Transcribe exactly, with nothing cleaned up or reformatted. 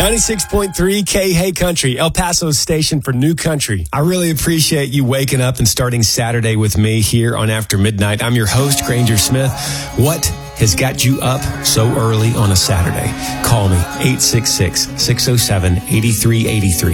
ninety-six point three K Hey Country, El Paso's station for new country. I really appreciate you waking up and starting Saturday with me here on After Midnight. I'm your host, Granger Smith. What has got you up so early on a Saturday? Call me, eight six six, six oh seven, eight three eight three.